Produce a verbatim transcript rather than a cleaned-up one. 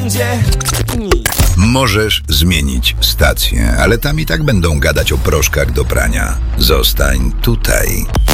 Możesz zmienić stację, ale tam i tak będą gadać o proszkach do prania. Zostań tutaj.